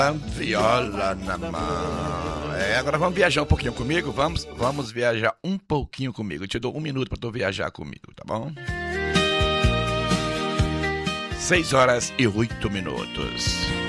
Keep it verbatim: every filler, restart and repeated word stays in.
Viola na mão. É, agora vamos viajar um pouquinho comigo? Vamos, vamos viajar um pouquinho comigo. Eu te dou um minuto para tu viajar comigo, tá bom? Seis horas e oito minutos.